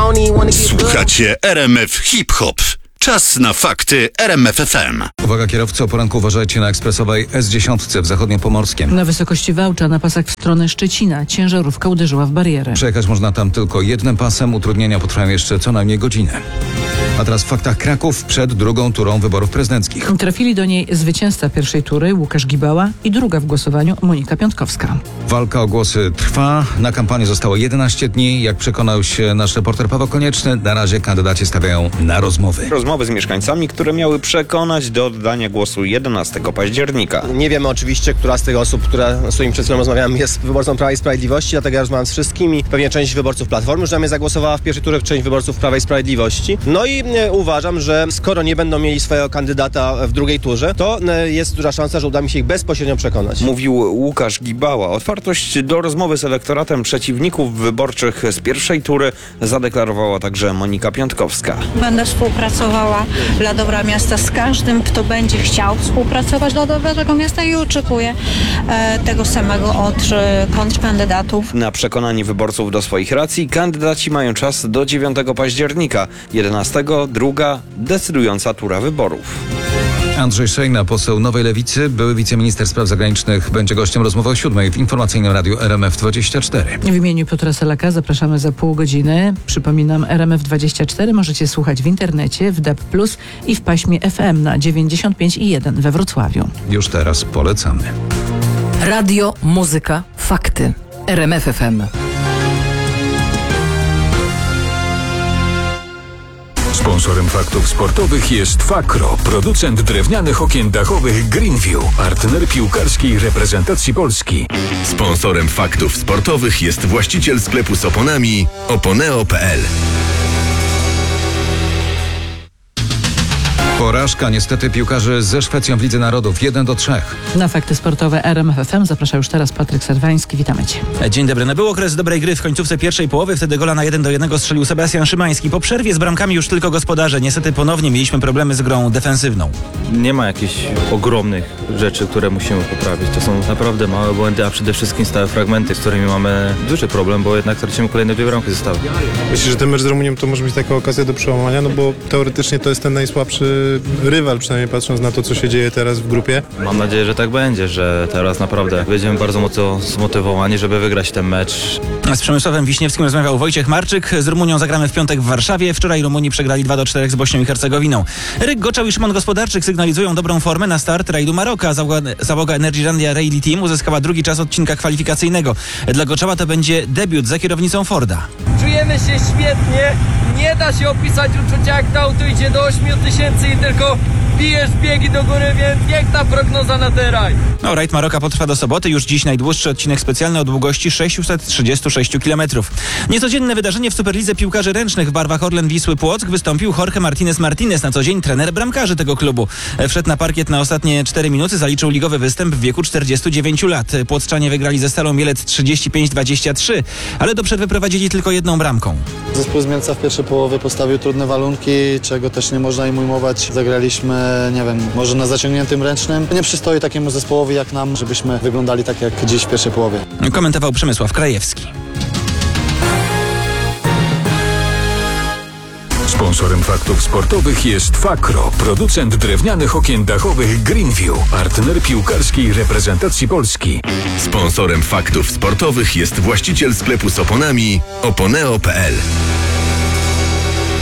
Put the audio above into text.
Słuchacie RMF Hip Hop. Czas na fakty RMF FM. Uwaga kierowcy, o poranku uważajcie na ekspresowej S10 w zachodniopomorskiem. Na wysokości Wałcza na pasach w stronę Szczecina ciężarówka uderzyła w barierę. Przejechać można tam tylko jednym pasem, utrudnienia potrwają jeszcze co najmniej godzinę. A teraz w faktach Kraków przed drugą turą wyborów prezydenckich. Trafili do niej zwycięzca pierwszej tury Łukasz Gibała i druga w głosowaniu Monika Piątkowska. Walka o głosy trwa. Na kampanię zostało 11 dni. Jak przekonał się nasz reporter Paweł Konieczny, na razie kandydaci stawiają na rozmowy. Rozmowy z mieszkańcami, które miały przekonać do oddania głosu 11 października. Nie wiemy oczywiście, która z tych osób, z którymi przed chwilą rozmawiałem, jest wyborcą Prawa i Sprawiedliwości, dlatego ja rozmawiam z wszystkimi. Pewnie część wyborców Platformy już na mnie zagłosowała w pierwszej turze, część wyborców Prawa i Sprawiedliwości. No i uważam, że skoro nie będą mieli swojego kandydata w drugiej turze, to jest duża szansa, że uda mi się ich bezpośrednio przekonać. Mówił Łukasz Gibała. Otwartość do rozmowy z elektoratem przeciwników wyborczych z pierwszej tury zadeklarowała także Monika Piątkowska. Będę współpracowała dla dobra miasta z każdym, kto będzie chciał współpracować dla dobra tego miasta i oczekuję tego samego od kontrkandydatów. Na przekonanie wyborców do swoich racji kandydaci mają czas do 9 października. 11 druga decydująca tura wyborów. Andrzej Szejna, poseł Nowej Lewicy, były wiceminister spraw zagranicznych, będzie gościem rozmowy o 7 w informacyjnym radiu RMF24. W imieniu Piotra Selaka zapraszamy za pół godziny. Przypominam, RMF24 możecie słuchać w internecie, w DAB+, i w paśmie FM na 95,1 we Wrocławiu. Już teraz polecamy. Radio, muzyka, fakty. RMF FM. Sponsorem faktów sportowych jest Fakro, producent drewnianych okien dachowych Greenview, partner piłkarskiej reprezentacji Polski. Sponsorem faktów sportowych jest właściciel sklepu z oponami oponeo.pl. Porażka niestety piłkarzy ze Szwecją w Lidze Narodów 1-3. Na fakty sportowe RMF FM zaprasza już teraz Patryk Serwański. Witamy Cię. Dzień dobry. Był okres dobrej gry w końcówce pierwszej połowy. Wtedy gola na 1-1 strzelił Sebastian Szymański. Po przerwie z bramkami już tylko gospodarze. Niestety ponownie mieliśmy problemy z grą defensywną. Nie ma jakichś ogromnych rzeczy, które musimy poprawić. To są naprawdę małe błędy, a przede wszystkim stałe fragmenty, z którymi mamy duży problem, bo jednak tracimy kolejne 2 bramki zestawu. Myślę, że ten mecz z Rumunią to może być taka okazja do przełamania, no bo teoretycznie to jest ten najsłabszy rywal, przynajmniej patrząc na to, co się dzieje teraz w grupie. Mam nadzieję, że tak będzie, że teraz naprawdę będziemy bardzo mocno zmotywowani, żeby wygrać ten mecz. Z Przemysławem Wiśniewskim rozmawiał Wojciech Marczyk. Z Rumunią zagramy w piątek w Warszawie. Wczoraj Rumuni przegrali 2-4 z Bośnią i Hercegowiną. Ryk Goczał i Szymon Gospodarczyk sygnalizują dobrą formę na start rajdu Maroka. Załoga Energylandia Rally Team uzyskała drugi czas odcinka kwalifikacyjnego. Dla Goczała to będzie debiut za kierownicą Forda. Czujemy się świetnie. Nie da się opisać uczucia, jak to auto idzie do 8000 i tylko bijesz biegi do góry, więc piękna prognoza na ten rajd. Rajd Maroka potrwa do soboty. Już dziś najdłuższy odcinek specjalny o długości 636 km. Niecodzienne wydarzenie w Superlidze piłkarzy ręcznych w barwach Orlen Wisły Płock wystąpił Jorge Martinez, na co dzień trener bramkarzy tego klubu. Wszedł na parkiet na ostatnie 4 minuty, zaliczył ligowy występ w wieku 49 lat. Płockczanie wygrali ze Stalą Mielec 35-23, ale do przerwy prowadzili tylko 1 bramką. Zespół z Mielca w pierwszej połowie postawił trudne warunki, czego też nie można im ujmować. Zagraliśmy, może na zaciągniętym ręcznym. Nie przystoi takiemu zespołowi jak nam, żebyśmy wyglądali tak jak dziś w pierwszej połowie. Komentował Przemysław Krajewski. Sponsorem faktów sportowych jest Fakro, producent drewnianych okien dachowych Greenview, partner piłkarskiej reprezentacji Polski. Sponsorem faktów sportowych jest właściciel sklepu z oponami oponeo.pl.